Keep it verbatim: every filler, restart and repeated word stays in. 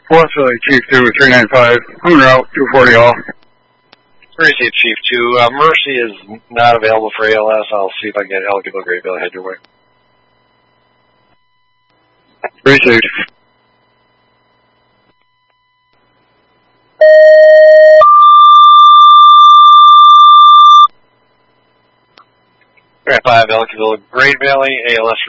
West Philly, Chief two, three nine five. En route, two forty off. Receive Chief two. Uh, Mercy is not available for A L S. I'll see if I can get Elgin Graybill head your way. Received. Grant five, Elgin Great Valley, A L S